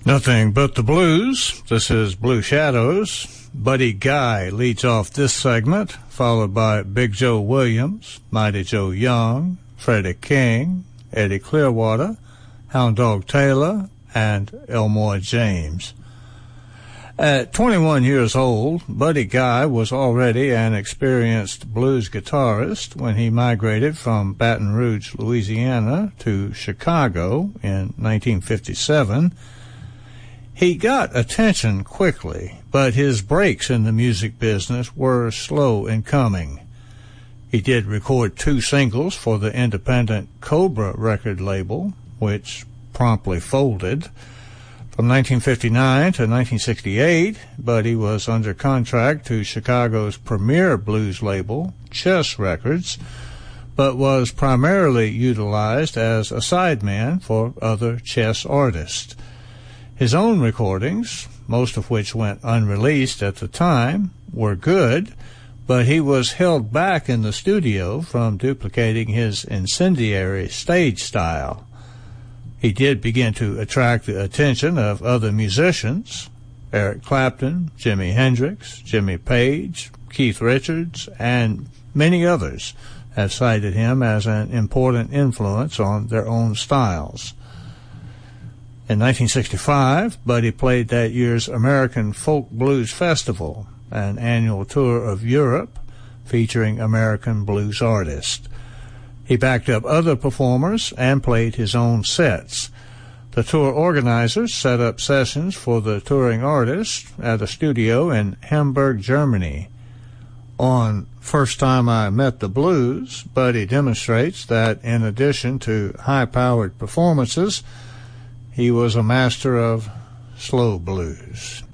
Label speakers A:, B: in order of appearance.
A: Nothing but the blues. This is Blue Shadows. Buddy Guy leads off this segment, followed by Big Joe Williams, Mighty Joe Young, Freddie King, Eddie Clearwater, Hound Dog Taylor, and Elmore James. At 21 years old, Buddy Guy was already an experienced blues guitarist when he migrated from Baton Rouge, Louisiana to Chicago in 1957. He got attention quickly, but his breaks in the music business were slow in coming. He did record 2 singles for the independent Cobra record label, which promptly folded. From 1959 to 1968, Buddy was under contract to Chicago's premier blues label, Chess Records, but was primarily utilized as a sideman for other Chess artists. His own recordings, most of which went unreleased at the time, were good, but he was held back in the studio from duplicating his incendiary stage style. He did begin to attract the attention of other musicians. Eric Clapton, Jimi Hendrix, Jimmy Page, Keith Richards, and many others have cited him as an important influence on their own styles. In 1965, Buddy played that year's American Folk Blues Festival, an annual tour of Europe featuring American blues artists. He backed up other performers and played his own sets. The tour organizers set up sessions for the touring artists at a studio in Hamburg, Germany. On First Time I Met the Blues, Buddy demonstrates that in addition to high-powered performances, he was a master of slow blues.